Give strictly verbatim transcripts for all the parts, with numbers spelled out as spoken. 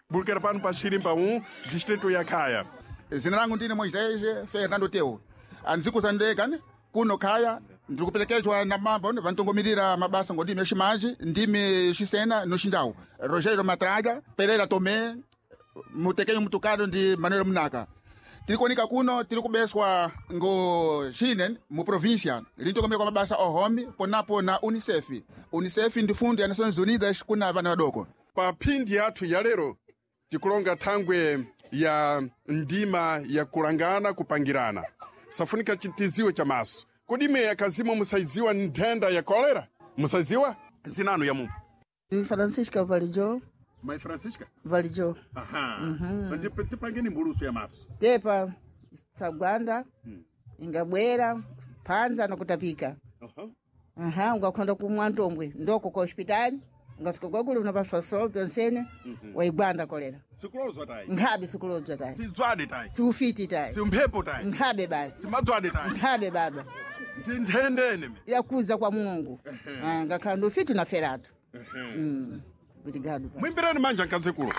bulukira pano pa Chirimba um distrito ya Kaya. Zina langu ndine Moisés Fernando Teu anzikuzandekani kuno Kaya ndikupelekedzwa na mambo vantongomirira mabasa ngodime ximaji ndime xisena no xinjawu Rogério Matraga Pereira Tomé mutekenyo mutukado ndi Manuel Mnaka tiri kuonika kuno tiri kubeswa ngo xine mu província lintokomera kwa mabasa ohomi ponapo na Unicef. Unicef ndi fundo ya Nações Unidas kuna vana vadoko. Pa phindi yathu ya lero tikulonga thangwe ya ndima ya kulangana kupangirana safunika chitiziwe cha maso kudime yakazima musaiziwa nthenda ya kolera musaiziwa zinanu ya mungu. Francisca Valijo. Mai Francisca Valijo. Aha. Mhm. Ndipo tipangeni mbuluso ya maso. Tepa sagwanda hmm. ingabwera panza na kutapika. Aha. Aha, ungakonda kumwantombwe ndoko kwa hospitali ngafika kwa kule unapaswa sol pensene mm -hmm. waigwanda kolera. Sikulozwa tai. Ngabe sikulozwa tai. Si zwade tai. Si ufiti tai. Si umpepo tai. Ngabe basi. Si madzwade tai. Ngabe baba. Ndendene. Yakuza kwa Mungu. Ah, ngakanda ufiti na ferato. Mm. Obrigado. Mwimbirani manja nkazekulo.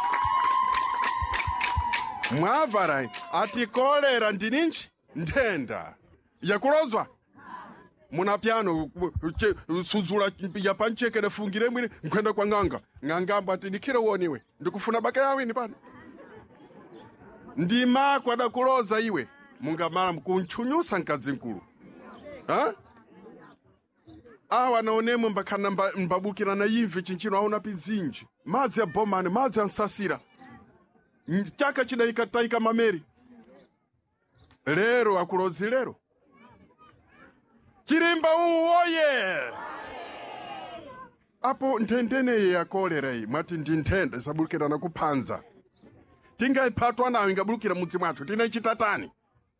Mwavarai ati kolera ndininji ndenda yakulozwa muna piano suzula ya panchekele fungire mwini nkwenda kwa nganga ngangamba ati nikire woniwe ndikufuna baka yawe ni pano ndima kwa da kuloza iwe mungamala mkunchunyusa nkazi nkulu ha awa naonemo mbakana mbabukira na yimve chinchino auna pizinji mazi ya bomani mazi ya nsasira chaka chidaika taika mameri lero akulozi lero Chirimba uoye apo ntendene ya kolera hii mwati ndi ntende sabulukira na kupanza tinga ipatwa nayo ingabulukira mudzi mwathu tina ichitatani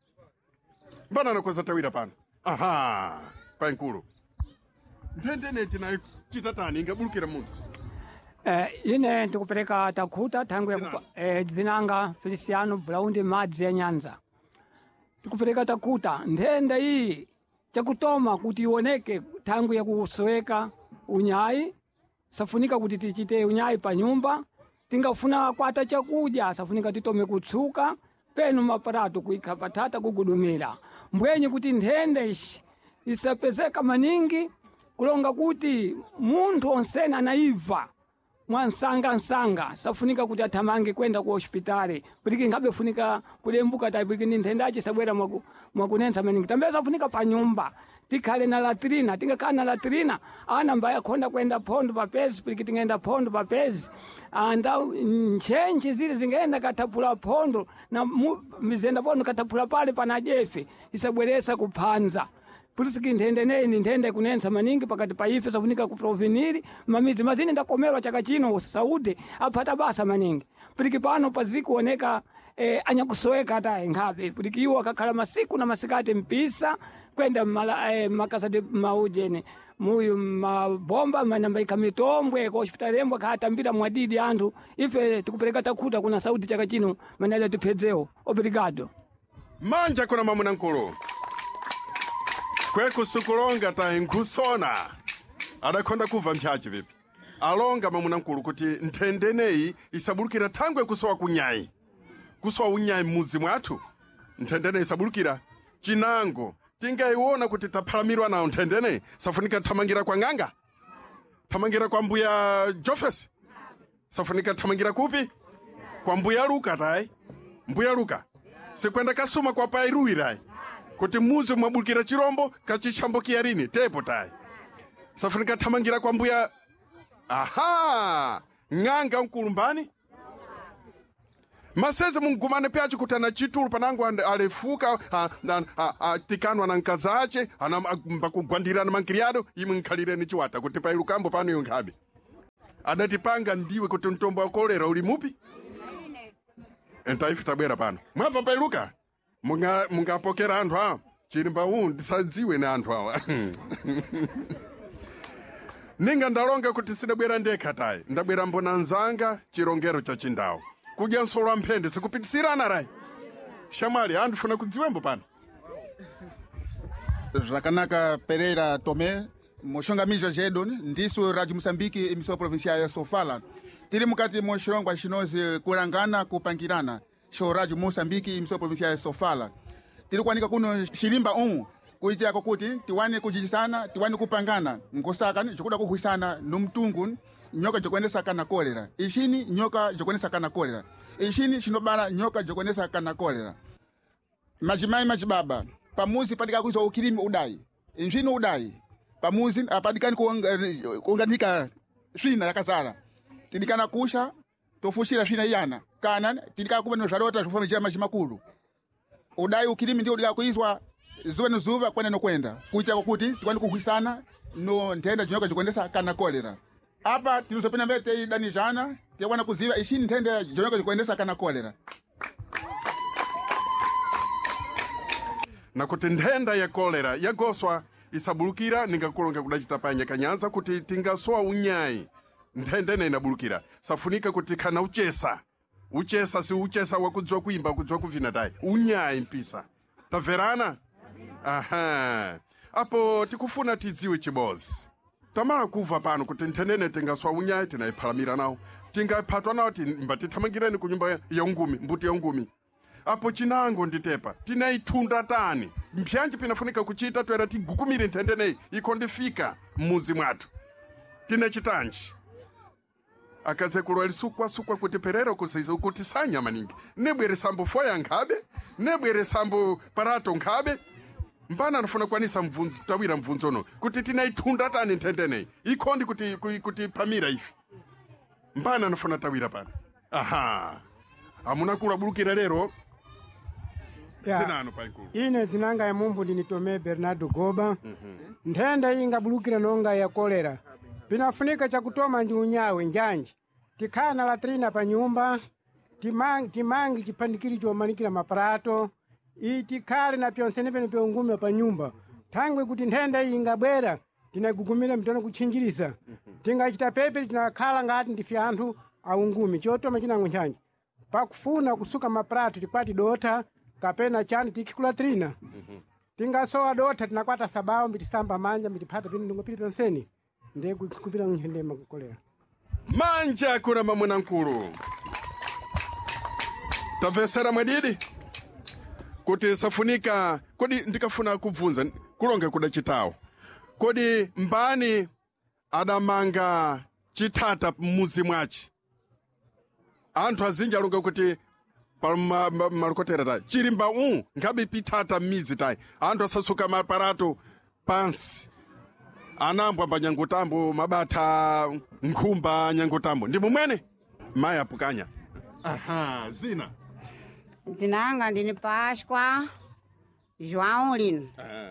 mbana nakoza tawira pano aha pa nkulu ntendene tina ichitatani ingabulukira mudzi. Eh, ine ndikupeleka takhuta thangwe ya eh, zinanga Feliciano Braundi madzi ya Nyanza ndikupeleka takhuta nthenda iyi chakutoma kuti ioneke thangwe ya kusoweka unyayi safunika kuti tichite unyayi pa nyumba tingafuna kwata chakudya safunika titome kutsuka penu maparato kuikha patata kugudumira mbwenye kuti nthenda ishi isapezeka maningi kulonga kuti munthu onsena anaiva mwansanga nsanga safunika kuti athamange kwenda ku hospitali kuti ngabe funika kulembuka taibiki ni nthendachi sabwera mwaku mwakunensa maningi tambe safunika pa nyumba tikhale na latrina tingakhala na latrina ana mbaya khonda kwenda phondo pa pezi kuti tingenda phondo pa pezi anda nchenchi zile zingeenda katapula phondo na mizenda phondo katapula pale pana jefe isabweresa kuphanza Pulisiki ntende neni ntende kunensa maningi pakati pa ife safunika kuproveniri mamizi mazini ndakomerwa chaka chino Saudi apata basa maningi puliki pano paziko oneka eh, anyakusoweka hata ngabe puliki iwo akakhala masiku na masikati mpisa kwenda mala, eh, makasati maujene muyu mabomba manambaika mitombwe kwa hospitali embwa kaatambira mwadidi anthu ife tikupeleka takhuta kuna Saudi chaka chino manalo tipedzeo. Obrigado. Manja kuna mamuna nkulu kweku sukulonga ta nkusona adakonda kuva mpyachi vipi alonga mamuna nkulu kuti nthendeneyi isabulukira thangwe kusowa kunyayi kusowa unyayi muzi mwathu nthendene isabulukira chinango tingaiwona kuti taphalamirwa nawo nthendene safunika thamangira kwa nganga thamangira kwa mbuya Jofes safunika thamangira kupi kwa mbuya Luka tai mbuya Luka sikwenda kasuma kwa pairuirai kuti muzi mwabulukira chirombo kachishambukia rini tepo tai safunika thamangira kwa mbuya aha nganga mkulumbani maseze mungumane pyachi kuti ana chitulu panangu alefuka tikanwa na nkaza ache mbakugwandirana mankiriado imwe nkhalireni chiwata kuti pailukambo pano yongabe adatipanga ndiwe kuti mtombo wa kolera uli mupi entaifi tabwera pano mwava pailuka munga mungapokera anthu awa Chirimba uwu ndisadziwe na anthu awa ninga ndalonga kuti sidabwera ndekha tayi ndabwera mbona nzanga chirongero cha chindawo kudya nsolo amphende sikupitisirana rai shamwali anthu funa kudziwembo pano Rakanaka Pereira Tomé moshonga mijo jedon ndisu Radio Moçambique emissão provincial ya Sofala tiri mukati mwa xilongwa xinozi kulangana kupangirana xo rádio moçambique mso província ya sofala tiri kuanika kuno xilimba um kuitiyako kuti tiwane kujicisana tiwane kupangana nkosaka cikuda kuhwisana numtungu nyoka jokuendesa kana kolera ixini nyoka jokuendesa kana kolera ixini xinobala nyoka jokuendesa kana kolera majimayi majibaba pamuzi padika kuizwa ukilimi udai injini udai pamuzi apadikani kuunganika swina yakazara tidikana kusha tofushira swina iyana kana tidika kuba nozalota tofamijira majimakulu udai ukilimi ndio udika kuizwa zuva nozuva kwene nokwenda kuitako kuti tikwani kuhwisana no nthenda jinyoka jikuendesa kana kolera apa tilusopena mbele teidanijana tiwana kuziva ixini nthenda jinyoka jikuendesa kana kolera na kuti nthenda ya kolera yagoswa isabulukira ningakulonga kudacitapanya kanyanza kuti tingasowa unyayi nthenda ina inabulukira safunika kuti khana uchesa uchesa si uchesa wakudziwa kuimba kudziwa kuvina tayi unyayi mpisa tamverana aha apo tikufuna tidziwe chibozi tamala kuva pano kuti nthendene tingasowa unyayi tinayiphalamira nawo tingaphatwa nawo timbatithamangireni ku nyumba ya ungumi mbuti ya ungumi apo chinango nditepa tinaithunda tani mpyanji pinafunika kuchita twera tigukumire nthendeneyi iko ndifika mmuzi mwathu tinechitanji akadzekulo alisukwa-sukwa kuti perero kuziza kuti sanya maningi nebwere sambo foya nkhabe nebwere sambo parato nkhabe mpana anafuna kwanisa mvunzo tawira mvunzono kuti tinaithunda tani nthendeneyi iko ndi kuti, kuti, kuti pamira ifi mpana anafuna tawira pana aha amuna kulabulukira lero zinano paikulu ine zinanga ya mumbu ndinitome Bernardo Goba mm -hmm. nthenda iyi ingabulukira nonga ya kolera pinafunika chakutoma ndi unyawe njanji tikhala na latrina pa nyumba timangi timangi chipandikiri chomanikira maparato iyi tikhale na pyonsene pene peungume pa nyumba thangwe kuti nthenda iyi ingabwera tinagugumira mitono kuchinjiriza mm -hmm. tingachita pepe tinakhala ngati ndife anthu aungumi chotoma chinango njanji pakufuna kusuka maparato tikwati dota kapena chani tikikula trina mm -hmm. tingasowa dota tinakwata sabawo mbitisamba manja mbitiphata pino ndingopili pyonseni ndiye kupita nhendema kukolera manja kuna mamwena nkulu tamvesera mwadidi kuti safunika kodi ndikafuna kubvunza kulonga kuda chitawo kodi mbani adamanga chitata mmuzi mwachi anthu azinji alonga kuti palmalukotera tayi chilimba u ngabe pitata mmizi tayi anthu asasuka maparato pansi anambwa mba nyangotambo mabata nkhumba nyangotambo ndi mumwene mayi apukanya aha zina zinanga ndini Páscoa João Lino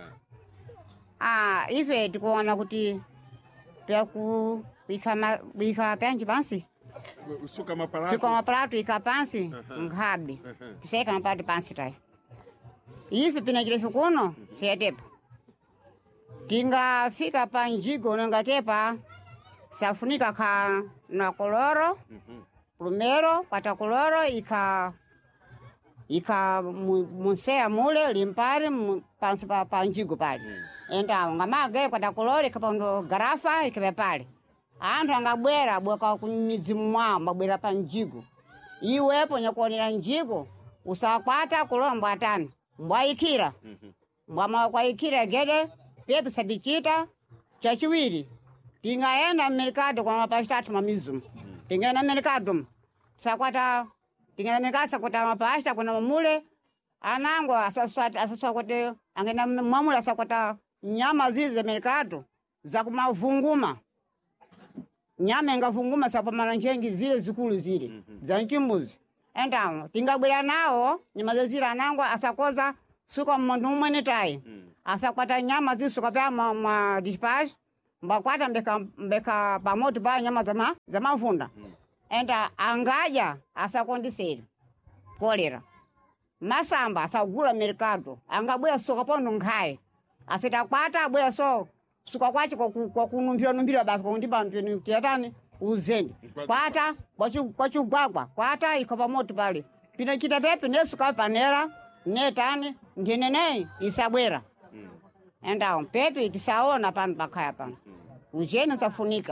ah ife tikuona kuti pyaku bika bika pyanji pansi usuka maparato suka maparato ika pansi nkhabi tiseka maparato pansi tayi ife pinachilefe kuno setepa tingafika pa njigo nongatepa safunika ka na koloro primero pata koloro ika ika musea mule limpari pansi pa, pa njigo pali enda ngamage pata koloro ikapondo garafa ikabe pali anthu angabwera bweka kumidzi mwawo mabwera pa njigo iwepo nyakuonera njigo usakwata kulomba atani mbwayikira mbwama kwayikira gede pepe sabichita chachiwiri tingaenda mercado kwa mapastatu mamizumu tingaenda mercado sakwata tingaenda mercado sakwata mapasta kuna mamule anango asaswati asasakwate angena mamule asakwata nyama zize mercado za kumavunguma nyama ingavunguma sapamana njengi zile zikulu zile mm -hmm. za nkimbuzi endamo tingabwera nawo nyama zazira anango asakoza suka mmandu umwene tayi mm. asakwata nyama zisuka pya ma, ma dispatch mbakwata mbeka mbeka pamoto pa nyama zama zamavunda mm. enda angaja asakondisera kolera masamba asagula mercado angabwera suka pondo nkhaye asitakwata abwera so suka kwachi kwa kunumbira numbira basi kwa kundipa mpeni tiatani uzeni kwata kwachu kwachu gwagwa kwata ikopa moto pale pinachita pepe nesuka panera netani ngenene isabwera mm. enda pepe tisaona pano pakaya pano mm. ujeni safunika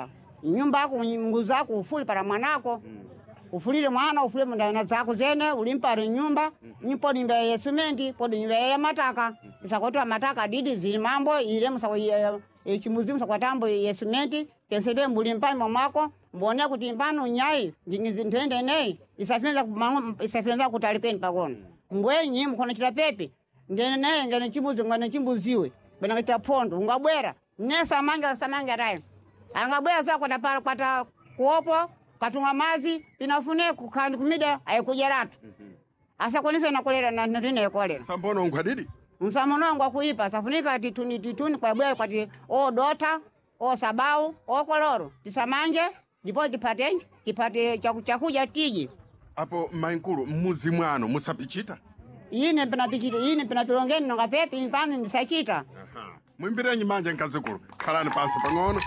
nyumba yako mngu zako ufuli para mwanako ufulile mwana ufulile mndana zako zene ulimpare nyumba nyipo nimbe ya sementi podi nyumba ya mataka isakotwa mataka didi zili mambo ile musako chimuzi musako tambo ya sementi pensebe mbulimpa mamako mbone kuti mpano nyai ndingizi ntende nei isafenza isafenza kutalipeni pakono mbwenyi mkono chita pepe ngene nei ngene chimuzi ngene chimbuziwe bana kita pondo ngabwera nesa manga samanga rai angabwera zako tapara kwata kuopo katunga mazi pinafune kukandi kumida ayikujeratu asa konisa na kolera na ndine kolera sambono ngwadidi msamono ngwa kuipa safunika tituni tituni kwa bwe kwati o dota o sabau o koloro tisamanje ndipo tipate tipate chakuja tiji apo mainkulu muzi mwano musapichita yine pinapichita yine pinapilongeni nga pepe impani ndisachita aha mwimbirenyi manje nkazikulu khalani pasi pang'ono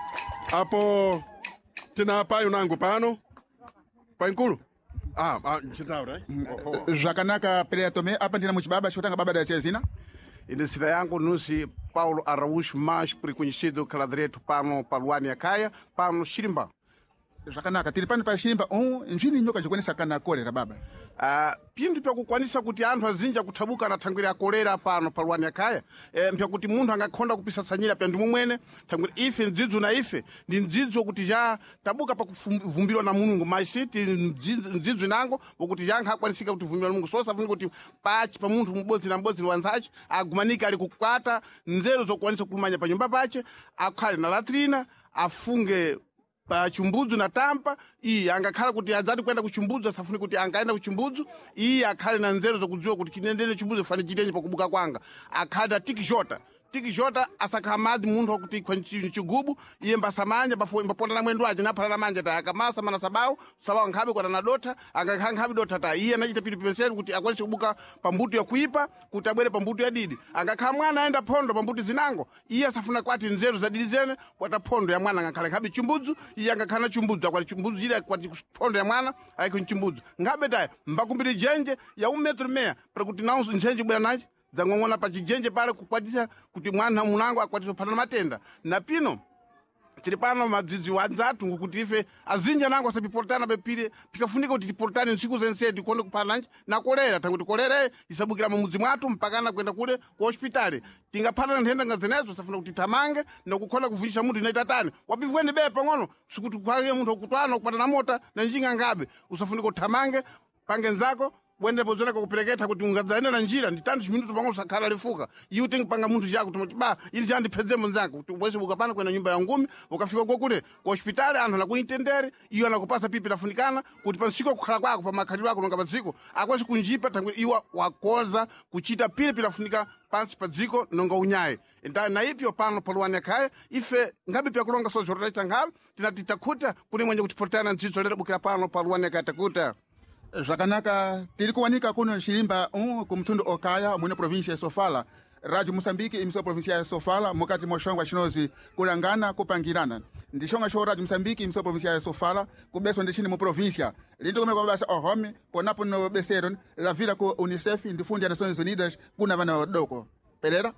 apo tina payo nangu pano painkulu ah ah nchitaura eh zvakanaka Pereira Tome apa ndina muchibaba chotanga baba da chezina ine sida yangu nusi Paulo Araújo, mais reconhecido kala direto pano paluani yakaya pano Shirimba. Zvakanaka tiri pano pa Shirimba um nzvini nyoka chikwanisa kana kolera baba Uh, pindu pya kukwanisa kuti anthu azinja kuthabuka na thangwira ya kolera pano paluani yakaya e, mpya kuti munthu angakhonda kupisa sanyira pya ndimu mwene thangwira ife ndzidzo na ife ndi ndzidzo kuti ja tabuka pa kuvumbilwa na mulungu maisi ti ndzidzo nango pokuti ja nkha akwanisika kuti vumbilwa na mulungu sosa funika kuti pachi pa munthu mbodzi na mbodzi wanzace agumanika ali kukwata nzeru zokwanisa kulumanya pa nyumba pace akhale na latrina afunge pa chumbudzo na tampa iyi angakhala kuti adzati kwenda kuchumbudzo asafuni kuti angaenda kuchumbudzo iyi akhale na nzeru zokudziwa kuti kinendene chumbudzo fani chitenye pakubuka kwanga akhada tikishota tikishota asakha madzi munthu wakuti kwa chigubu iye mbasamanya bafu mbaponda na mwendo aje naphala na manja ta akamasa mana sabawu sabawu nkhabe kwa na dota angakhala nkhabe dota ta iye anachita pitu penseli kuti akwanise kubuka pambuto ya kuipa kuti abwere pambuto ya didi angakhala mwana aenda pondo pambuto zinango iye asafuna kwati nzeru za didi zene kwata pondo ya mwana angakhala nkhabe chumbudzo iye angakhala chumbudzo akwati chumbudzo ile kwati pondo ya mwana ayiko chumbudzo ngabe dai mbakumbiri jenje ya un metro meia para kuti não njenje bwera naje dzang'ong'ona pa chijenje pale kukwatisa kuti mwana munango akwatisa kuphatana matenda na pino tiri pano madzidzi wanzathu ngukuti ife azinja nango asapiportana pepire pikafunika kuti tiportane ntsiku zense tikonde kuphananji na kolera tanguti kolera isabukira mumudzi mwathu mpakana kwenda kule ku hospitali tingaphatana nthenda ngazenezo safuna kuti tamange nokukhona kuvunjisa munthu inaita tani wapivwene beye pang'ono sikuti kwaliye munthu okutwana kupatana mota na njinga ngabe usafunika uthamange pange nzako wende pozona kupereketa kuti ungadzane na njira nditandi chiminutu pang'ono sakhala lifuka iwe tingipanga munthu chako tumati ba ili chandi phedzemo nzako kuti ubwese ukapana kwenda nyumba ya ngumi ukafika kokule ku hospitali anthu anakuintendere iyo anakupasa pipi lafunikana kuti pansiko kukhala kwako pa makhaliro ako nonga padziko akwesi kunjipa tangu iwa wakoza kuchita pile pilafunika pansi pa dziko nonga unyaye nda na ipyo pano paluani yakaya ife ngabe pya kulonga so zorota ngabe tinati takuta kuni mwenye kutiportana ndzidzo lero bukira pano paluani yakaya takuta zvakanaka tiri kuwanika kuno Shirimba um kumtundu okaya mwene provincia ya Sofala Radio Moçambique imisiwa provincia ya Sofala mukati moshongwa chinozi kulangana kupangirana ndishonga sho Radio Moçambique imisiwa provincia ya Sofala kubeso ndishini mu provincia lindo kumeka basa ohome ponapo no besero la vila ku UNICEF ndifundi ya Nações Unidas kuna vana doko Pereira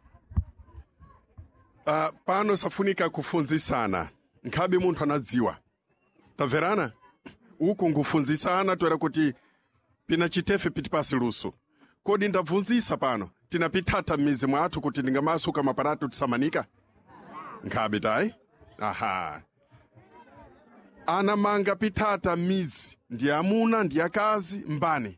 uh, pano safunika kufunzisana nkhabe munthu anadziwa taverana uku ngufunzisana toera kuti pina chitefe pitipasi luso kodi ndabvunzisa pano tinapitata m'mizi mwathu kuti ndingamasuka maparatu tisamanika nkhabe tayi aha ana manga pitata m'mizi ndi amuna ndi akazi mbani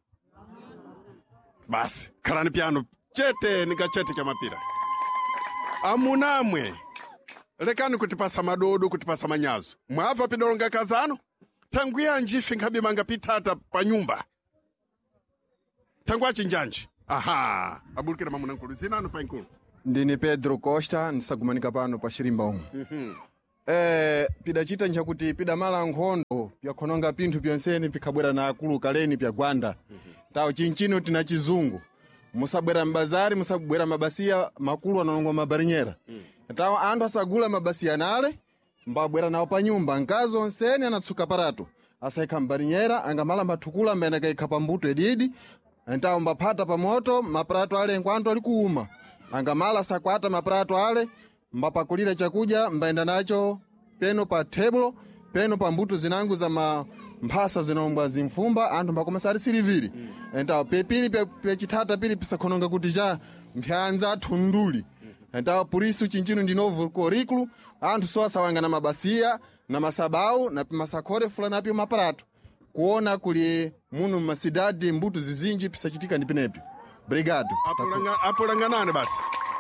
basi khalani pyano chete nikachete cha mapira amunamwe lekani kutipasa madodo kutipasa manyazo mwabva pidolonga kazano tangu yanji ife nkhabe manga pitata pa nyumba tangu achinjanji aha abulukira mamuna nkulu zinano pa nkulu ndini Pedro Costa ndisagumanika pano pa Shirimba umu mhm eh pidachita nchakuti pidamala nkhondo pyakhononga pinthu pyonseni pikhabwera na akulu kaleni pya Gwanda tawo chinchino tina chizungu musabwera mbazari musabwera mabasiya makulu analongwa mabarinyera tawo anthu asagula mabasiya nale mbabwera nawo pa nyumba nkazi onseni anatsuka parato asaikha mbarinyera angamala mathukula mbene kaikha pambuto edidi entawo mbaphata pa moto maprato ale nkwanto ali kuuma angamala sakwata maprato ale mbapakulira chakudya mbaenda nacho peno pa table peno pa mbuto zinangu za ma mphasa zinombwa zimfumba anthu mbakomesa ali siliviri entawo pepili pechitata pili pisakhononga kuti ja mpyanza athu nduli entawo purisu chinchino ndi novo curriculo anthu so asawanga na mabasiya na masabau na masakhore fulani api maparato kuona kuli muno masidadi mbuto zizinji pisachitika ndi pinepi. Obrigado. Apo langanane basi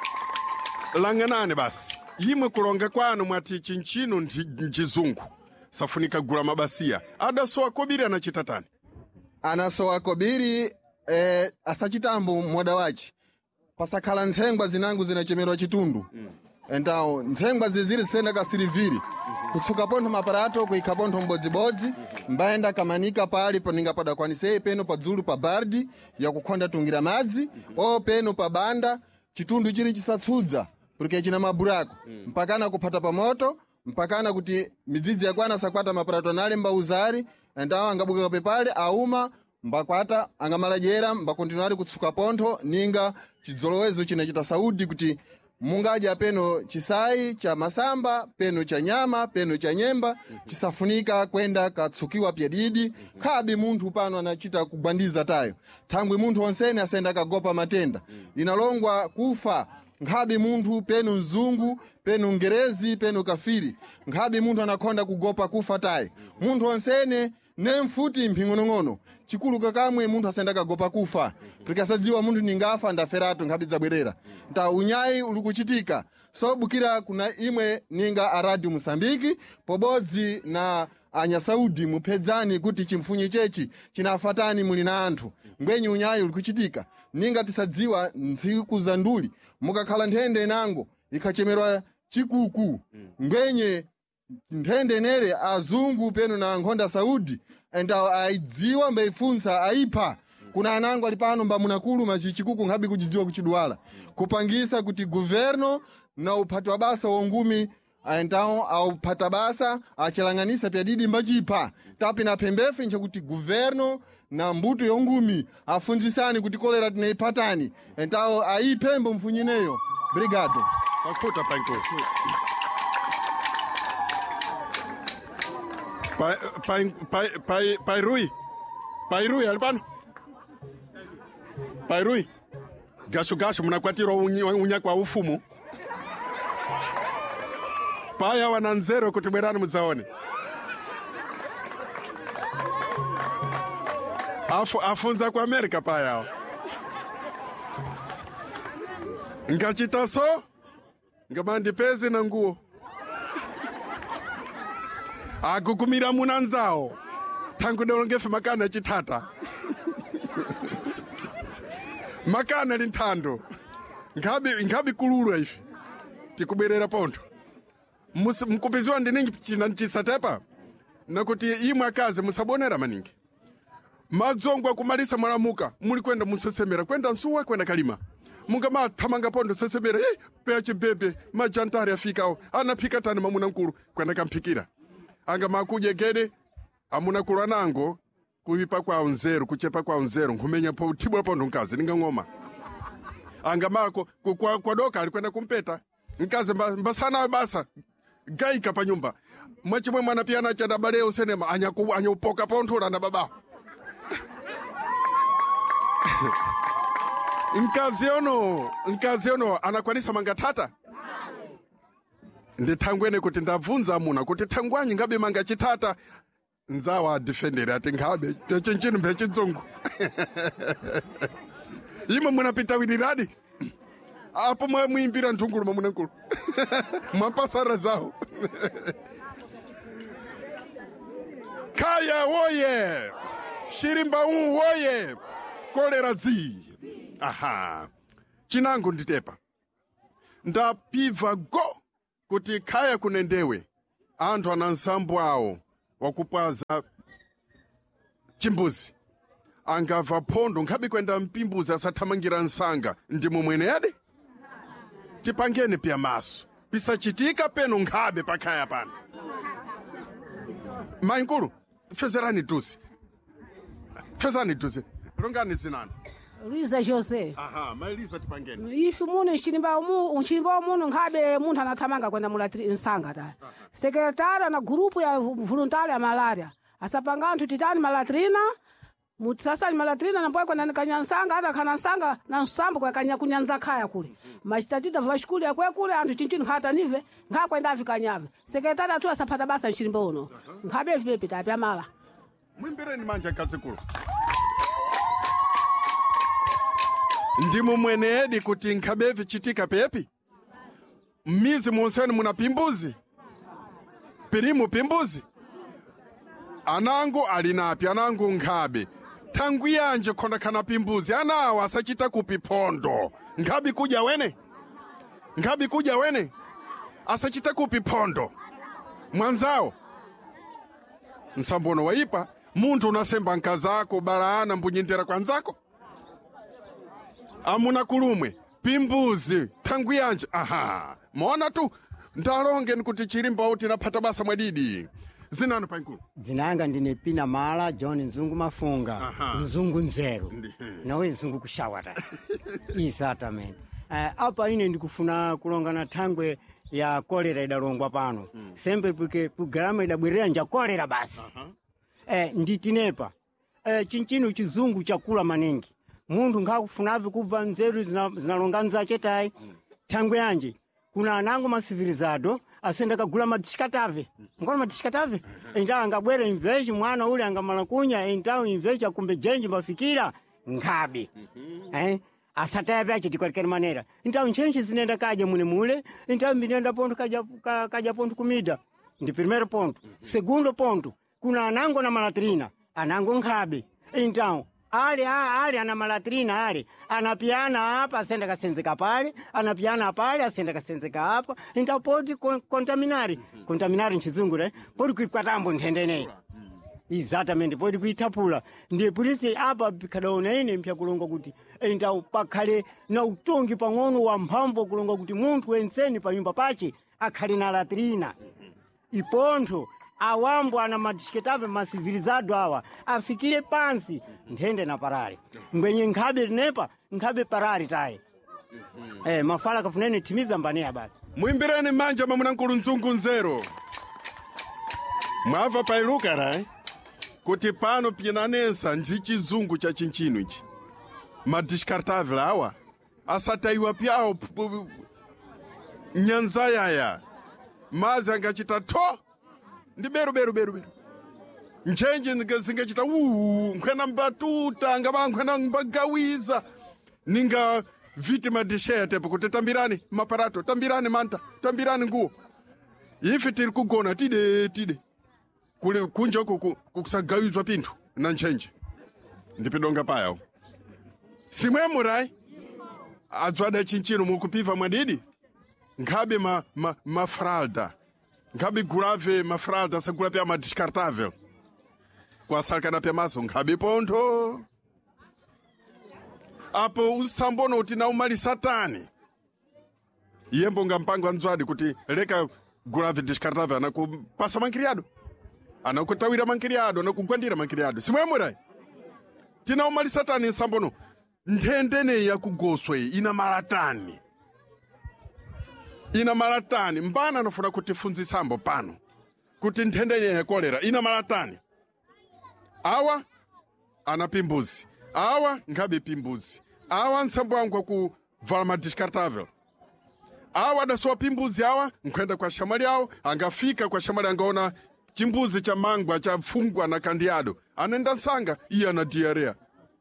langanane basi imwe kulonga kwanu mwati chinchino ndi chizungu safunika gula mabasiya adasowa kobiri anachita tani anasowa kobiri eh, asachitambo mmoda wachi pasakhala ntsengwa zinangu zinachemerwa chitundu mm. entawo ntsengwa ziziri zisenda ka siliviri mm-hmm. kutsuka pontho maparato kuikha pontho mbodzibodzi mm-hmm. mbayenda kamanika pali paninga padakwanisei peno padzulu pa bardi yakukhonda tungira madzi mm-hmm. o peno pa banda chitundu chiri chisatsudza porque china maburako mm. mpakana kuphata pa moto mpakana kuti midzidzi yakwana sakwata maparato anale mbauzari entawo angabuka pepale auma mbakwata angamalajera mbakontinuari kutsuka pontho ninga chidzolowezo chinachita saudi kuti mungadya peno chisai cha masamba peno cha nyama peno cha nyemba chisafunika kwenda katsukiwa pyadidi khabi munthu pano anachita kugwandiza tayo thangwi munthu onsene asenda kagopa matenda inalongwa kufa nkhabi munthu penu mzungu penu ngerezi penu kafiri nkhabi munthu anakhonda kugopa kufa tayo munthu onsene nemfuti mphingonong'ono chikulu kakamwe munthu asenda kagopa kufa prikasadziwa munthu ningafa ndaferato nkhabi zabwerera nta unyayi uli kuchitika so bukira kuna imwe ninga a Radio Mosambiki pobodzi na anyasaudi muphedzani kuti chimfunyi chechi chinafatani muli na anthu ngwenyi unyayi uli kuchitika ninga tisadziwa ntsiku za nduli mukakhala nthende nango ikachemerwa chikuku ngwenye nthende nere azungu penu na nkhonda saudi enda aidziwa mbaifunsa aipha kuna anango ali pano mbamunakulu machichikuku nkhabi kuchidziwa kuchidwala kupangisa kuti guverno na uphati wa basa wongumi aentawo auphata basa achelanganisa pyadidi mbachipha tapi na pembefe nchakuti guverno na mbuto yongumi afunzisani kuti kolera tinaiphatani entawo aipembo mfunyineyo. Obrigado. Pakuta panko. Pai pai pai pai pai Rui. Pai Rui alipano. Pai Rui. Gasho gasho mnakwatiro unya kwa ufumu. Paya wananzero kutibwerani mzaone. Afu afunza kwa Amerika paya. Ngachita so ngamandi pezi na nguo akukumira munanzao tangu dolongefe makana chitata makana lintando ngabi ngabi kululu ifi tikuberera ponto mkupiziwa ndiningi china chisatepa nakuti imwe akazi musabonera maningi madzongwa kumalisa mwalamuka muli kwenda musesemera kwenda nsuwa kwenda kalima munga ma thamanga pondo sesemera eh peche bebe majantari afikao anapika tani mamuna nkulu kwenda kampikira anga makuje gede amuna kulu nango kuipa kwa unzero kuchepa kwa unzero ngumenya po utibwa pondo nkazi ninga ngoma anga mako kwa, kwa doka alikwenda kumpeta nkazi mbasana basa gaika pa nyumba mwachimwe mwana pia na chada baleo senema anyaku anyupoka ponto na baba Nkazi ono, nkazi ono anakwanisa mangatata. Ndi tangwene kuti ndavunza muna kuti tangwanyi ngabe manga chitata nzawa defender ati ngabe pechinchini pechizungu. Imwe munapita wiriradi. Apo mwa muimbira ntungulu mamuna nkulu. Mwapasara zao. Kaya woye. Shirimba un woye. Kolera zi. Aha. Chinangu nditepa. Ndapiva go kuti kaya kunendewe. Anthu anansambo awo wakupaza chimbuzi. Angava pondo ngabi kwenda mpimbuzi asathamangira nsanga ndi mumwene yade. Tipangene pia maso. Pisachitika peno ngabe pakaya pano. Mainkulu, fezerani tusi. Fezerani tusi. Longani zinani. Luiza Jose. Aha, mailiza tipangeni. Ifi muno nchilimba mu nchilimba muno ngabe munthu anathamanga kwenda mulatri msanga ta. Sekretari na grupu ya voluntari ya malaria. Asapanga anthu titani malatrina. Mutsasa malatrina na mpoe kwenda kanyansanga hata kanansanga na nsambo kwa kanya kunyanza kaya kule. Machitatita vashukuli ya kwe kule anthu chinchini khata nive nga kwenda afikanyave. Sekretari atu asapata basa nchilimba uno. Ngabe vipi tapya mala. Mwimbireni manja kazikulu. Ndimu mwenedi kuti nkhabevi chitika pepi? Mmizi munseni muna pimbuzi? Pirimu pimbuzi? Anangu alinapi, anangu nkhabe. Tangu yanje konda kana pimbuzi, anawa asachita kupi pondo. Nkhabi kuja wene? Nkhabi kuja wene? Asachita kupi pondo. Mwanzao? Nsambono waipa, muntu unasemba nkazako, baraana mbunyindera kwa nzako? Amuna kulumwe, pimbuzi, tangu yanje, aha, mwona tu, ndalonge nikuti chirimba uti na pata basa mwadidi. Zinanu pankulu? Zinanga ndine Pina Mala, John Nzungu Mafunga, Aha. Nzungu Nzeru, nawe Nzungu kushawata. Exactamente. Apa ine ndikufuna kulongana thangwe ya kolera idalongwa pano. Hmm. Sembe porque programa idabwerera nja kolera basi. Uh-huh. Eh, nditinepa. Eh, chinchino chizungu chakula maningi. Mundu ngakufunavi kubva nzeru zinalonganza zina chetai. Mm. Thangwe yanje kuna anango masivilizado asenda kagula matishikatave. Mm. Ngona matishikatave? Mm. Enda angabwere imveji mwana ule angamalakunya enda imveji akumbe jenji mafikira ngabe. Mm-hmm. Eh? Asataya vyache tikwalekeni manera. Enda nchenchi zinenda kaje mune mule, enda mbinenda ponto kaja kaja ponto kumida. Ndi primeiro ponto. Mm-hmm. Segundo ponto, kuna anango na malatrina, anango ngabe. Enda Ali ali ana malatrina ali anapiana hapa asenda kasenzeka pale anapiana pale asenda kasenzeka hapa intapoti kontaminari kontaminari nchizungu re podi kuipatambo ntendene exactamente podi kuitapula ndiye polisi hapa bikadaona ine mpya kulonga kuti enda pakhale na utongi pang'ono wa mphamvu kulonga kuti munthu wenseni pa nyumba pache akhale na latrina ipontho awambo ana matishiketave masivilizado awa afikire pansi ndende na parari ngwenye nkhabe nepa nkhabe parari taye. Mm-hmm. Eh mafala kafuneni timiza mbania basi. Mwimbireni manja mamuna nkulu Nzungu Nzeru. Mwava pailuka rai kuti pano pinanesa ndi chizungu cha chinchino ichi. Madiscartable awa asataiwa pyao nyanza yaya mazi angachita to ndi beru beru beru beru nchenje zingachita uu nkhwena mbatuta ngabala nkhwena mbagawiza ninga vitima disheya tepo kuti tambirani maparato tambirani manta tambirani nguo ifi tiri kugona tide tide kuli kunja huku kusagawizwa pintu na nchenje ndipidonga paya simwe murai adzwada chinchino mukupiva mwadidi ngabe ma ma mafralda ngabe gurave mafralda sagula pia ma descartável kwa salkana pia maso ngabe ponto apo usambono utina umali satani yembo ngampango anzwadi kuti leka gurave descartável anakupasa mankiriado anakutawira mankiriado anakugwandira mankiriado simwe murai tina umali satani sambono nthendene ya kugoswe ina malatani ina malatani mbana anofuna kutifunzisa sambo pano kuti nthendene ya kolera ina malatani awa ana pimbuzi awa ngabe pimbuzi awa nsambo wangu ku vala descartável awa dasowa pimbuzi awa nkwenda kwa shamali awo angafika kwa shamali angaona chimbuzi cha mangwa cha fungwa na kandiado anenda sanga iya na diarrhea.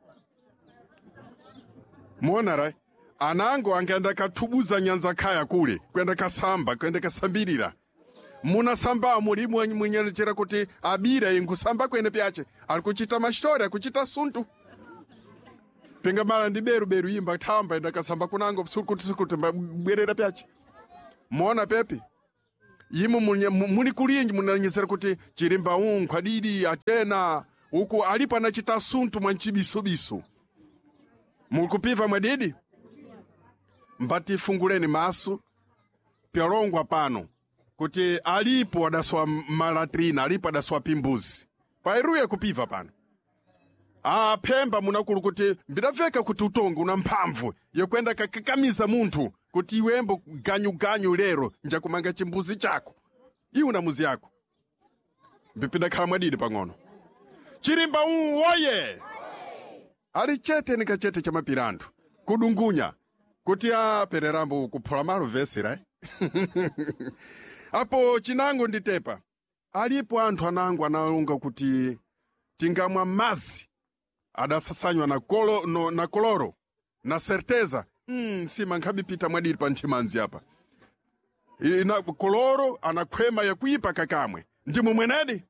Muona rai anango angeenda katubuza nyanza kaya kule kwenda kasamba kwenda kasambirira muna samba muri mwenyelechera kuti abira ingusamba kwene pyache alikuchita mashitori akuchita suntu penga mala ndi beru beru imba tamba enda kasamba kunango sukuti sukuti bwerera pyache. Muona pepi yimu muni kulinji munanyesera kuti chirimba unkwa didi atena uku alipa nachita suntu mwanchibisobiso mukupiva mwadidi mbati funguleni masu pyalongwa pano kuti alipo adaswa malatrina alipo adaswa pimbuzi pairuye kupiva pano Ah, Pemba munakulu kuti mbidaveka kuti utongo una mphamvu yokwenda kakakamiza munthu kuti iwembo ganyu-ganyu lero njakumanga chimbuzi chako. Iwe una muzi yako. Mbipinda khala mwadidi pang'ono. Chirimba un woye! Ali chete nika chete cha mapirandu. Kudungunya. Kuti a pererambo kuphola malo vesi, right? Apo chinango nditepa. Alipo anthu anangu analunga kuti tingamwa mazi adasasanywa na kolo no, na koloro na certeza. Hmm, sima nkhabi pita mwadiri pa nthimanzi apa. Ina koloro anakwema ya kuipa kakamwe. Ndimo mwenedi?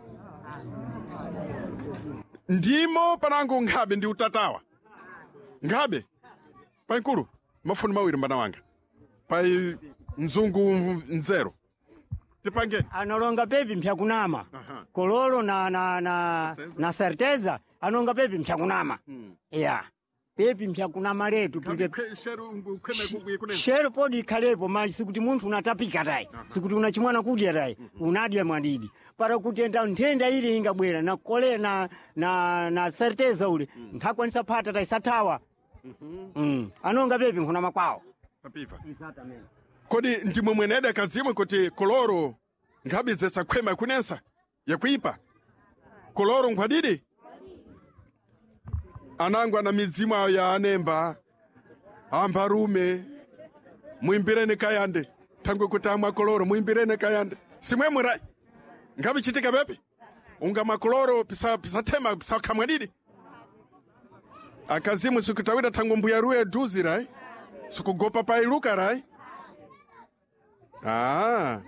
Ndimo panango nkhabe ndi utatawa. Nkhabe? Pankulu, mafuni mawiri mbana wanga. Pai mzungu nzero. Tipange. Analonga pepi mpyakunama. Koloro na na na na certeza anonga pepi mpyakunama. Hmm. Yeah. Pepi mpyakunama letu tuke sheru podi kalepo mali sikuti munthu unatapika tai. Sikuti unachimwana kudya tai. Unadya mwadidi. Para kutenda ntenda ile ingabwera na kole na na na certeza ule. Nkhakwanisa phata tai satawa. Mhm. Mm. Anonga pepi nkhunama kwawo. Papiva. Exactamente. Kodi ndimwe mwenede kazimwe kuti koloro nkhabi zesa kwema kunensa ya kuipa. Koloro ngwadidi? Anangwa na mizimu ya anemba ambarume muimbirene kayande tangwe kutamwa koloro muimbirene kayande simwe murai ngabi chitika bepi unga makoloro pisa pisa tema pisa kamwadidi akazimu sikutawida tangu mbuya ruwe duzi rai sikugopa pa iluka rai. Ah,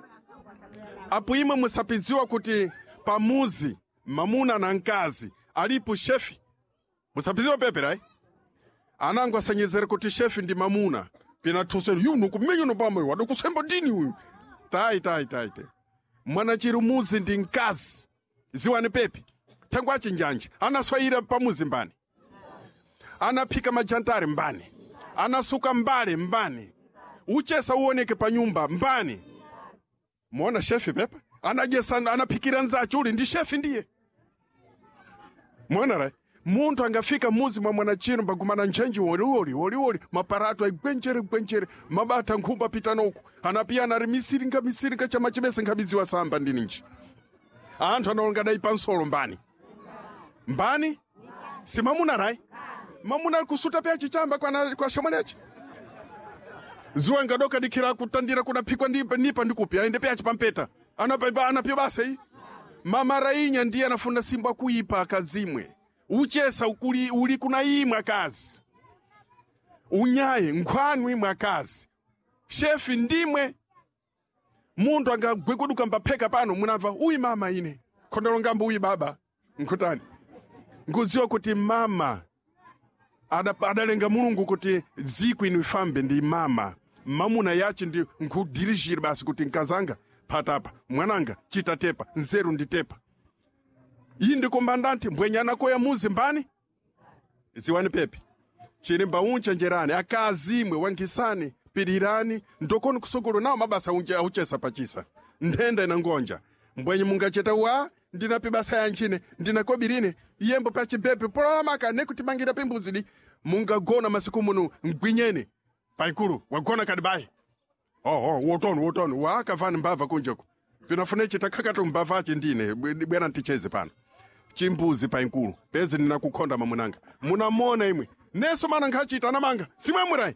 apo imwe musapiziwa kuti pamuzi mamuna na nkazi alipo shefi. Musapiziwa pepe rai? Anangu asanyezere kuti shefi ndi mamuna. Pina tusenu, yu nukumenyo nubama yu, wadu kusemba dini yu. Tai, tai, tai, tai. Mwana chirumuzi ndi nkazi. Ziwa ni pepe. Tangu achi njanji. Anaswaira pamuzi mbani. Anapika majantari mbani. Anasuka mbale mbani. Uchesa uoneke pa nyumba mbani. Mwona shefi pepe? Anajesa anapikira nzachu uli ndi shefi ndiye. Mwona rai? Muntu angafika muzi mwa mwanachino bagumana nchenji woli woli woli woli maparatu aigwenchere gwenchere mabata nkumba pitanoku anapia na misiringa misiringa chama chibese ngabidziwa samba ndini nchi. Anthu analonga dai pansolo mbani. Mbani? Si mamuna rai? Mamuna kusuta pia chichamba kwa kwa shomanechi. Zuwa ngadoka dikira kutandira kuna pikwa nipa nipa ndikupi aende pia chipampeta. Anapa anapia base. Mama rainya ndiye anafunda simba kuipa akazimwe. Uchesa ukuli uli kuna imwa kazi. Unyaye nkhwanu imwa kazi. Shefi ndimwe. Mundu anga gwekuduka mbapeka pano munava uyi mama ine. Kondolonga mbu uyi baba. Nkutani. Nguziwa kuti mama. Ada adalenga mulungu kuti ziku inu ifambe ndi mama. Mamuna yachi ndi nkudirishiri basi kuti nkazanga. Patapa. Mwananga chitatepa. Nzeru nditepa. Iyi ndi komandante mbwenyana koya muzi mbani? Ziwani pepe. Chirimba uncha njerani, akazimwe, wankisani, pirirani, ndokoni kusokolo nao mabasa unche auchesa pachisa. Ndenda ina ngonja. Mbwenye mungacheta wa, ndina pibasa ya nchine, ndina kobirine, yembo pachi pepe, polola maka, nekutimangira pimbuzidi, munga gona masiku munu mgwinyene. Paikuru, wagona kadibai. Oh, oh, wotonu, wotonu, waka vani mbava kunjoku. Pinafunechi takakatu mbavachi ndine, bwena nticheze pano. Chimbuzi pa inkulu. Pezi nina kukonda mamunanga. Munamona imwe. Neso mana nkachita na manga. Simwe murai.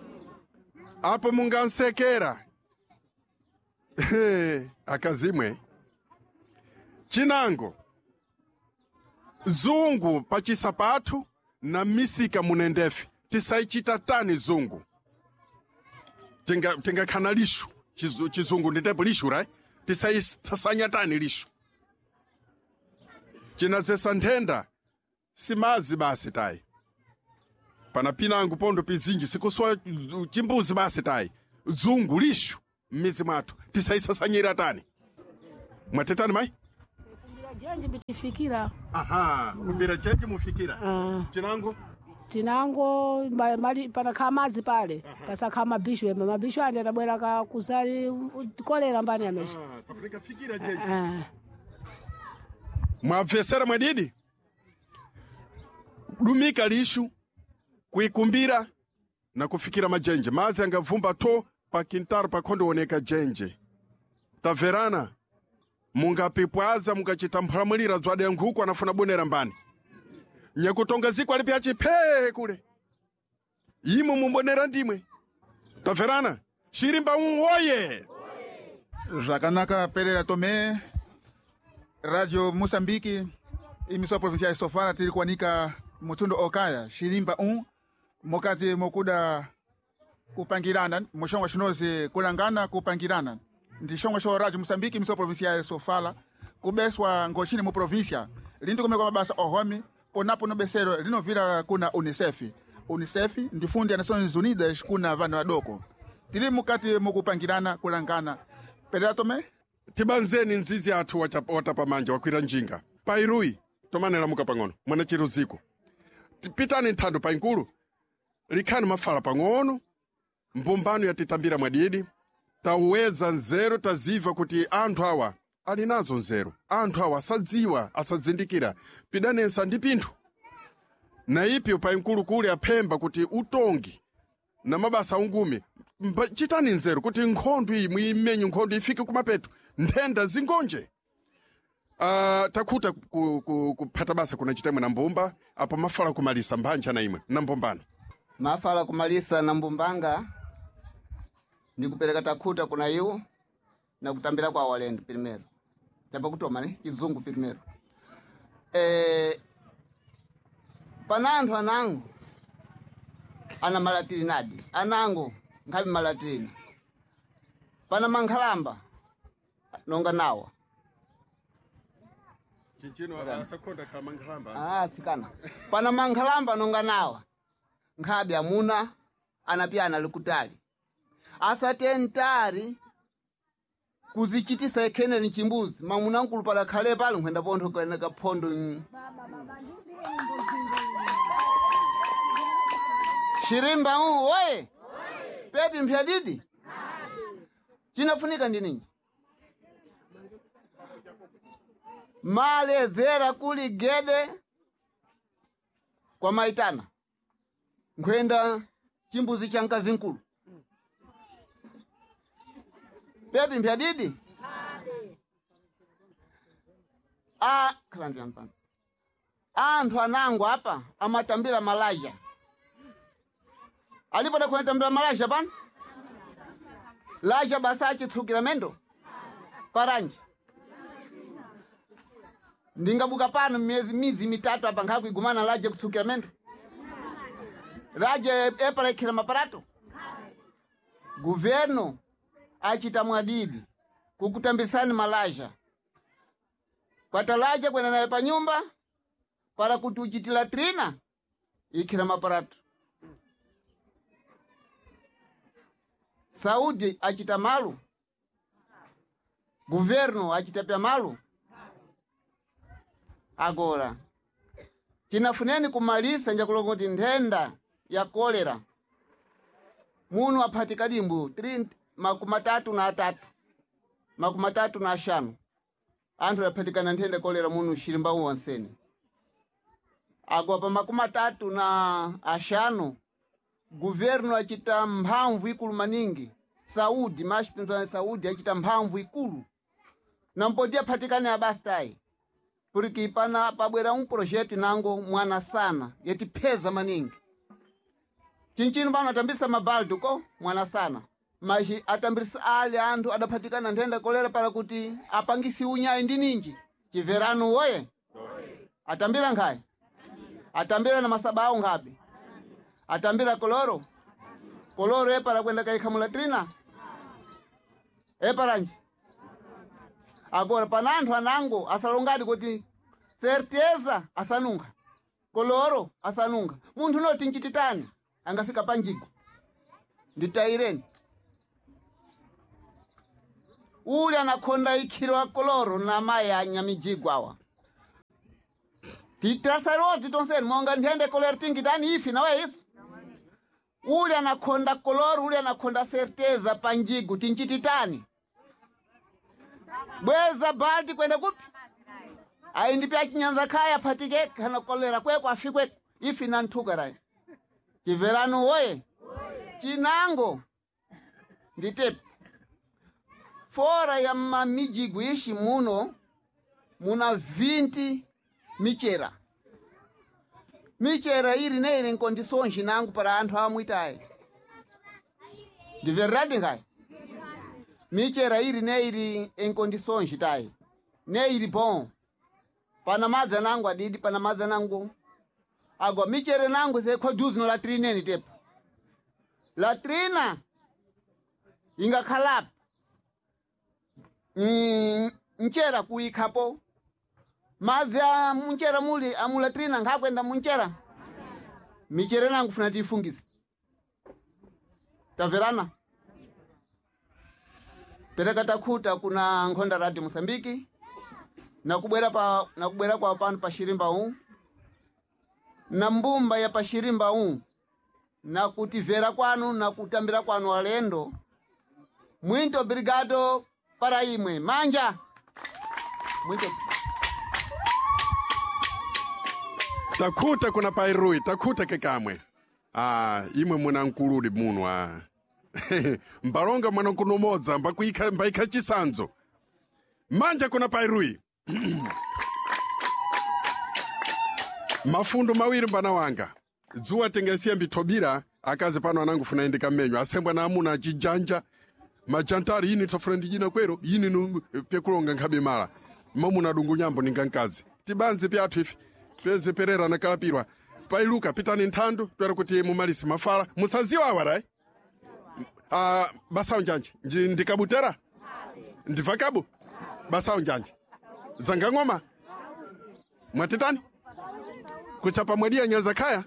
Apo munga nsekera. Akazimwe. Chinango. Zungu pachisapatu na misika munendefi. Tisaichita tani zungu. Tinga, tinga kana lishu. Chizu, chizungu nditepo lishu, right? Tisai sasanya tani lishu. Chinazesa ndenda. Simazi basi tai. Panapinangu pondo pizinji. Sikuswa chimbuzi basi tai. Zungu lishu. Mizi matu. Tisai sasanyira tani. Mwatetani mai? Kumbira jenji bitifikira. Aha. Kumbira jenji mufikira. Uh. Chinango? Chinango mali pana kamazi pale. Pasa kama bishu. Mabishu andi atabwela kuzali kolera mbani ya mesha. Ah, safrika fikira jenji. Uh. Mwavesera mwadidi? dumika lishu kuikumbira na kufikira majenje mazi angavumba to pa kintaru pakhonde oneka jenje taverana mungapipwaza mungachita mphalamulira dzwade nkhuku anafuna bonera mbani nyakutonga ziko alipi achiphe kule imo mumbonera ndimwe taverana Chirimba uoye Zvakanaka Pereira Tomé, Radio Moçambique, emissora provincial de Sofala, tiri kuanika mutundo okaya, Chirimba um, mokati mokuda kupangirana, moshonga shinoze kulangana kupangirana. Ndi shonga shwa Radio Moçambique, emissora provincial de Sofala, kubeswa ngoshini mu província, lindu kumeko mabasa ohome, ponapo no besero, lino vira kuna UNICEF. UNICEF, ndi fundi ya Nações Unidas kuna vana wadoko. Tiri mukati mukupangirana kulangana. Pereira Tomé? Tibanzeni nzizi atu watapa manja wakwira njinga. Pairui, tomanela muka pangono, mwana chiruziko. Pitani ntando pa inkulu, likani mafala pangono, mbumbano ya titambira mwadidi, taweza nzero taziva kuti anthu hawa, alinazo nzero. Anthu hawa asadziwa, asadzindikira, pidanesa ndi pinthu. Na ipi pa inkulu kule apemba kuti utongi, na mabasa ungume, chitani nzero kuti nkhondo iyi muimenye nkhondo ifike kumapeto ndenda zingonje. Uh, takuta kupata ku, basa kuna chitemwe na mbumba apo mafala kumalisa mbanja na imwe na mbumbana mafala kumalisa na mbumbanga ndi kupereka takuta kuna iwo na kutambira kwa walendo primero chapa kutoma ne chizungu primero eh pananthu anangu ana malatiri nadi anango ngabi malatiri pana mankhalamba nonga nawa Chinchino asakonda kama mankhalamba ah sikana pana mankhalamba nonga nawa ngabi amuna anapiana likutali asatentari kuzichitisa ekene ni chimbuzi mamuna nkulu pala khale pali nkwenda pontho kana kaphondo Chirimba u oye pepi mpya didi chinafunika ndi ninyi male zera kuli gede kwa maitana nkwenda chimbuzi cha nkazi nkulu pepi mpya didi a kalambia mpansi anthu anangu apa amatambira malaja alipo da kwenda tambira malaja bana laja basachi tsukira mendo paranji ndingabuka pano miezi mizi mitatu apa ngaku igumana laja kutsukira mendo laja epara kila maparato governo achita mwadidi kukutambisani malaja kwata laja kwenda naye pa nyumba para kutuchitila trina ikira maparato Saúde achita malu governo achita pia malu agora chinafuneni kumalisa nja kulongoti ndenda ya kolera munu apatika dimbu makumatatu na atatu makumatatu na ashanu anthu apatika na ndenda kolera munu Chirimba wonseni agora pa makumatatu na ashanu governo achita mphamvu ikulu maningi Saúde mashipinzwa Saúde achita mphamvu ikulu na mpodia patikane abastai porque pana pabwera um projeto nango mwana sana yeti peza maningi chinchino bana atambisa mabaldo ko mwana sana maji atambisa ali anthu adapatikana ndenda kolera para kuti apangisi unyai ndi ninji chiverano woye atambira ngai atambira na masabao ngapi atambira koloro koloro epara kwenda kaikhamula trina epara nji agora pananthu anango asalongadi kuti certeza asanunga koloro asanunga munthu noti nchititani angafika panjigo nditaireni uli anakhonda ikhiro wa koloro na mayi anyamijigo awa titrasaroti tonseni monga ndihende kolero tingitani ifi nawe isu uli anakhonda koloro uli anakhonda certeza panjigo tinchititani bweza balti kwenda kupi aindi pya chinyanza kaya patike kana kolera kweko afikwe ifi nanthukarai chiverano woye chinango nditepe fora ya mamijigu ishi muno muna vinte michera michera iri neire nkondisonji nangu para anthu amwitayi ndi verdade ngai michera iri neiri enkondisonji tayi neiri bom pana madza nangu adidi pana madza nangu agwa michere nangu zekho juzi no latrina ni tepo latrina ingakhalapo mm, mchera kuikhapo madzi a munchera muli amulatrina ngakwenda munchera michere nangu funa tifungisi taverana pereka takhuta kuna nkhonda radi Mosambiki na kubwera pa na kubwera kwa pano pa shirimba huu na mbumba ya pa shirimba huu na kutivera kwanu na kutambira kwanu walendo muito obrigado para imwe manja muito takhuta kuna pairui takhuta kekamwe ah imwe muna nkuludi muno ah mbalonga mwana kunomodza mbakuika mbaika chisanzo manja kuna pairui mafundo mawiri mbana wanga dzuwa tengesia mbitobira akazi pano anangu funa indika menyo asembwa na amuna chijanja majantari yini tofuna ndijina kwero yini nu pekulonga nkhabe mala mamuna dungu nyambo ningankazi tibanze pyathu ifi peze perera nakalapirwa pailuka pitani nthandu twera kuti mumalisi mafala musaziwa awara ah basa unjanje ndikabutera ndivakabu basa unjanje zanga ngoma mwatitani kuchapa mwedia nyaza kaya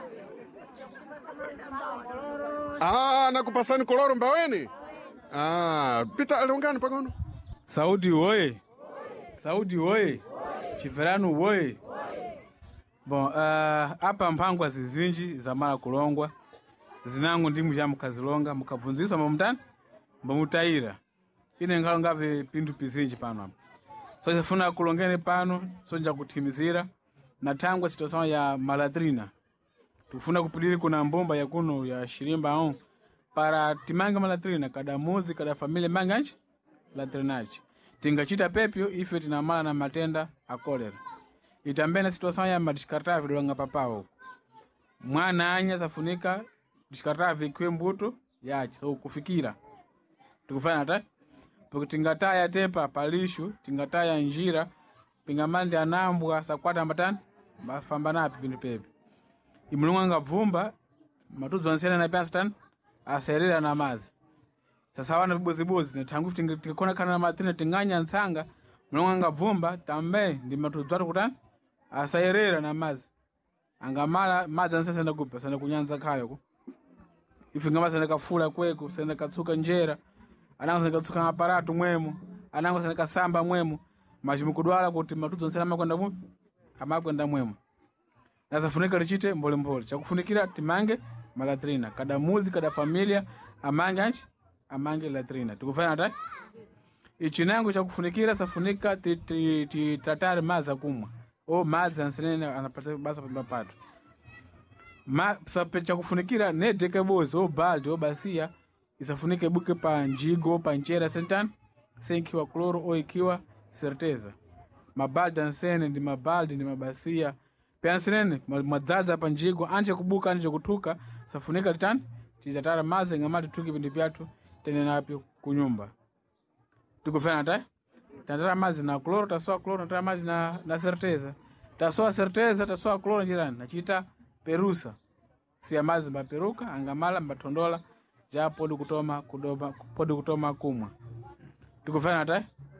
ah nakupasani koloro mbaweni ah pita alongani pagono Saudi woye Saudi woye Chiverano woye bon apa uh, mpangwa zizinji za mara kulongwa zinangu ndimu ja mukazilonga mukavunziswa mamutani mbamutaira ine ngalo ngave pindu pizinji pano hapa so sifuna kulongene pano sonja kutimizira na tangwa situação ya malatrina tufuna kupiliri kuna mbomba ya kuno ya shirimba on para timanga malatrina kada muzi kada familia manganchi latrinage tingachita pepyo ife tinamala na matenda a kolera itambena situação ya madiscartável longa papao mwana anya safunika discartável kwe mbuto yachi so kufikira tukufanya ta porque tingataya tepa palishu tingataya njira pingamandi anambwa sakwata mbatani bafamba napi pindu pepe imulunga ngavumba matudzo ansena na pastan aserera na mazi sasa wana bibozibozi netangu tingikona kana na matrina tinganya nsanga mulunga ngavumba tambe ndi matudzo atu kutani aserera na mazi angamala mazi ansesa ndakupa sana kunyanza kayo ko ife ngama sana kafula kweko sana katsuka njera anango sana katsuka aparato mwemo anango sana kasamba mwemo majimukudwala kuti matudzo ansena makwenda mu amakwenda mwemo nasafunika lichite mbole mbole chakufunikira timange malatrina kada muzi kada familia amange anchi amange latrina tukufanya ta ichinango chakufunikira safunika ti ti, ti tratare maza kumwa o maza ansenene anapata basa pa pato ma sape chakufunikira ne dekebozi o balde o basia isafunike buke pa njigo pa nchera sentan senkiwa kloro o ikiwa certeza mabalde ansene ndi mabalde ndi mabasia pensenene madzaza pa njigo anje kubuka anje kutuka safunika litani tizatara maze ngamati tuki pindi pyatu tene napyo kunyumba tukufanya ta tatara mazi na kloro tasoa kloro tatara mazi na na certeza tasoa certeza tasoa kloro jirani nachita perusa si mazi maperuka angamala mbatondola ja podi kutoma kudoba podi kutoma kumwa tukufanya ta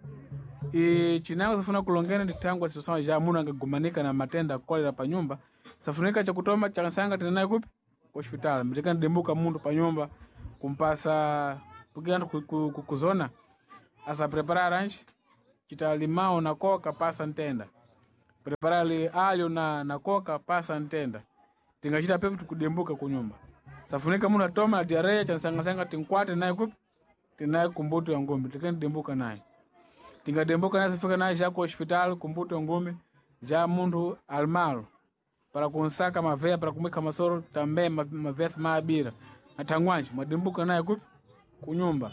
i chinango safuna kulongena nditangwa sisoma ja muna ngagumanika na matenda kolera pa nyumba safunika cha kutoma cha sanga tena naye kupi hospital mtika ndembuka mundu pa nyumba kumpasa puganda kuzona asa preparar anchi kita limao na coca pasa ntenda preparar li alho na na coca pasa ntenda tingachita pepe tukudembuka kunyumba safunika mundu atoma na diarrhea cha sanga sanga tinkwate naye kupi tinaye kumbuto ya ngombe tikandembuka naye tingadembuka naye sifika naye ja ku hospital kumbuto ya ngombe ja mundu almalo para kunsaka maveya para kumwika masoro também maveya maabira atangwanji mwadimbuka naye kupi kunyumba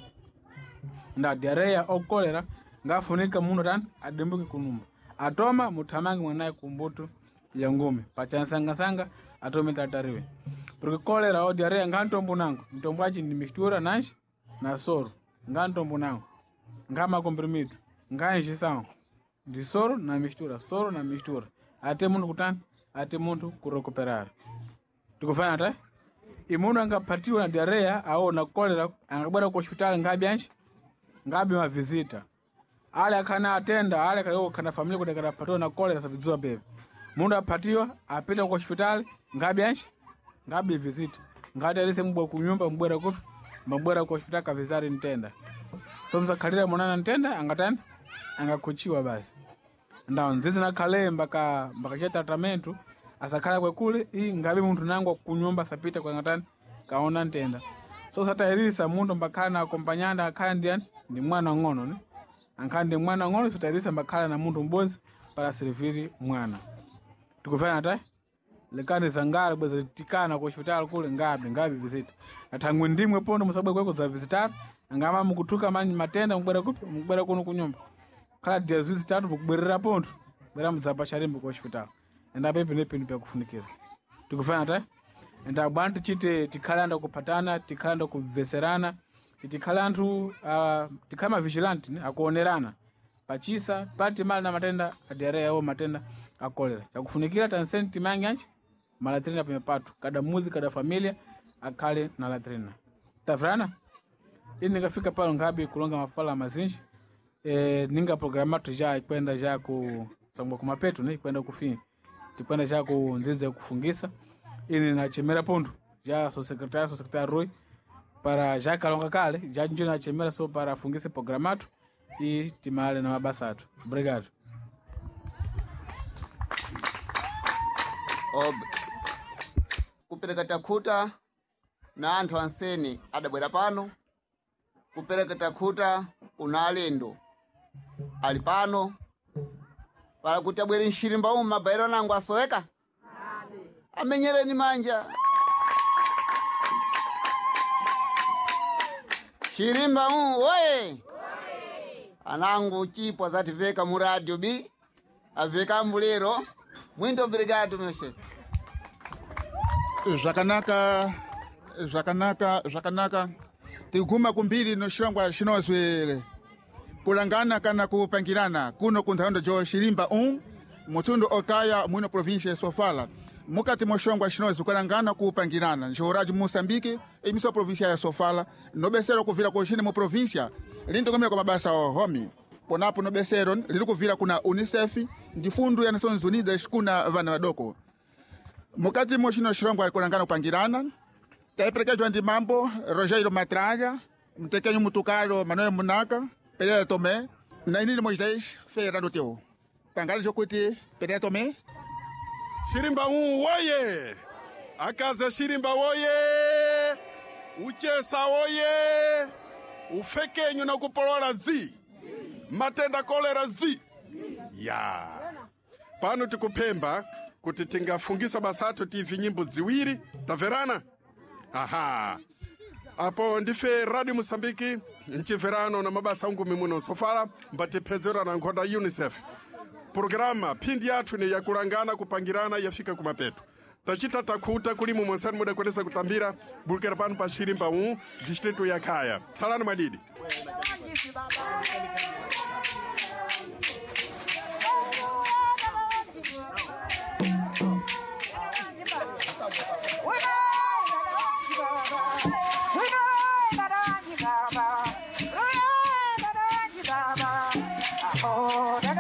nda diarrhea au cólera ngafunika muno tani adimbuke kunyumba atoma mutamangi mwanaye kumbuto ya ngumi pachansanga sanga atome tatariwe porque cólera au diarrhea ngantombo nango mtombo achi ndi mistura nanji na soro ngantombo nango ngama comprimido nganji sango ndi soro na mistura soro na mistura ate mundu kutani ate mundu kurecuperar tikufanya ta imundu angapatiwa na diarrhea au na cólera angabwera ku hospitali ngabi anji ngabi ma visita ale akana atenda ale kayo kana familia kudekana patwa na cólera sabidzwa bebe mundu apatiwa apita ku hospitali ngabi anji ngabi visita ngati alise mbwa kunyumba mbwera kupi mbwera ku hospitali kavizari ntenda so mzakhalira monana ntenda angatani angakuchiwa basi ndao nzizi na kalemba ka mbakacha tratamento asakhala kwekule i ngabe muntu nango kunyumba sapita kwa ngatani kaona ntenda so satairisa muntu mbakhala na akompanyanda akhala ndiani ndi mwana ngono ne ankhala ndi mwana ngono satairisa mbakhala na muntu mbozi para servir mwana tikufanya ta lekani zangala bweza tikana ku hospital kule ngabe ngabe visit atangwe ndimwe pondo musabwe kweko za visitar ngama mukutuka mani matenda mubwera kupi mubwera kuno kunyumba kala dia visitar mukubwerera pondo bera mudzapa sharimbo ku hospital enda pepe nepe ndi kufunikira tikufanya ta enda bantu chite tikhalanda kupatana tikhalanda kuveserana tikhala anthu uh, tikama vigilant ne akuonerana pachisa pati mali na matenda diarrhea au matenda a cólera chakufunikira tansenti mangi anchi malatrina pemepatu kada muzi kada familia akale na latrina tafrana ini nikafika pale ngabi kulonga mafala mazinji e, ninga programatu ja kwenda ja ku sangwa kumapetu ne kwenda kufini tikwenda ja ku nzinze kufungisa ini na chemera pondo ja so secretary so secretary Roy para já kalonga kale já nje na chemera so para fungise programatu e timale na mabasa atu obrigado Ob kupereka takhuta na anthu ansene adabwera pano kupereka takhuta kuna alendo ali pano para kuti abwere nshirimba umu mabairo nangu asoweka amenyereni manja shirimba umu oye anangu chipwa zativeka mu radio bi aveka mbulero muito obrigado meu chefe zvakanaka zvakanaka zvakanaka tiguma kumbiri no shirangwa shinozwe kulangana kana kupangirana kuno kunthando jo shirimba um mutundu okaya muno província ya Sofala mukati moshongwa shinozwe kulangana kupangirana njoraji Moçambique imiso província ya Sofala nobesero kuvira ko shine mu província lindo komera kwa mabasa homi ponapo nobesero liri kuvira kuna UNICEF ndifundu ya Nações Unidas kuna vana vadoko mukati moshino shirongwa kulangana kupangirana taiprekejwa ndi mambo Rogério Matraga mtekenyo mutukalo Manuel Munaka Pereira Tomé na inini Moisés Fernando Teu pangali jokuti Pereira Tomé Shirimba um woye akaza Shirimba woye uchesa woye ufekenyo na kupolola zi matenda kolera zi ya pano tikupemba kuti tingafungisa basatu tivi nyimbo ziwiri taverana aha apo ndife Radio Moçambique nchiverano na mabasa ungu mimuno Sofala mbatipezera na nkonda UNICEF programa pindi yathu ni yakulangana kupangirana yafika kumapetu tachita takhuta kuli mu monsani muda kwetesa kutambira bulukera pano pa Shirimba um distrito ya Kaya salani madidi Oh,